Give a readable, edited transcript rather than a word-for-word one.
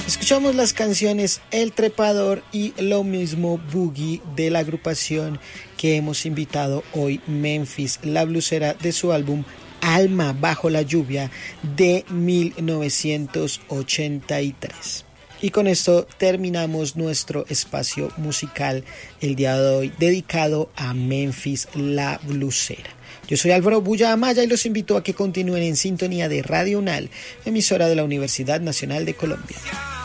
Escuchamos las canciones El Trepador y Lo Mismo Boogie de la agrupación que hemos invitado hoy, Memphis, la blusera, de su álbum Alma bajo la lluvia de 1983. Y con esto terminamos nuestro espacio musical el día de hoy dedicado a Memphis, la blusera. Yo soy Álvaro Bulla Amaya y los invito a que continúen en sintonía de Radio UNAL, emisora de la Universidad Nacional de Colombia.